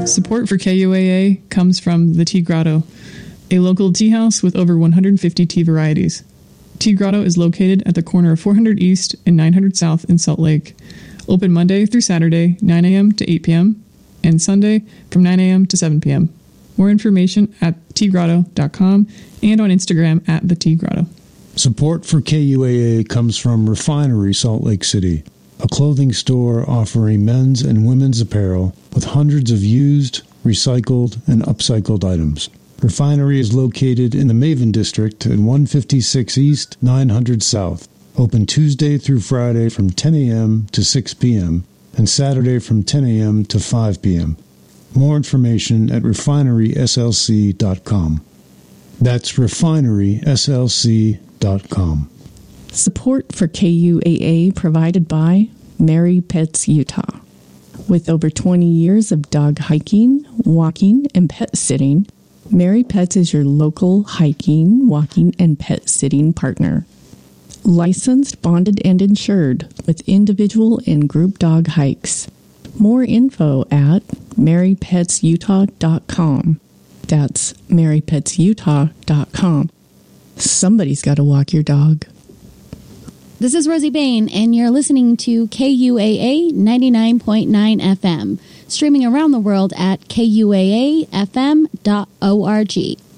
Support for KUAA comes from the Tea Grotto, a local tea house with over 150 tea varieties. Tea Grotto is located at the corner of 400 East and 900 South in Salt Lake. Open Monday through Saturday, 9 a.m. to 8 p.m., and Sunday from 9 a.m. to 7 p.m. More information at teagrotto.com and on Instagram at the Tea Grotto. Support for KUAA comes from Refinery Salt Lake City, a clothing store offering men's and women's apparel with hundreds of used, recycled, and upcycled items. Refinery is located in the Maven District at 156 East, 900 South. Open Tuesday through Friday from 10 a.m. to 6 p.m. and Saturday from 10 a.m. to 5 p.m. More information at refineryslc.com. That's refineryslc.com. Support for KUAA provided by Mary Pets Utah. With over 20 years of dog hiking, walking, and pet sitting, Mary Pets is your local hiking, walking, and pet sitting partner. Licensed, bonded, and insured with individual and group dog hikes. More info at marypetsutah.com. That's marypetsutah.com. Somebody's got to walk your dog. This is Rosie Bain, and you're listening to KUAA 99.9 FM, streaming around the world at kuaafm.org.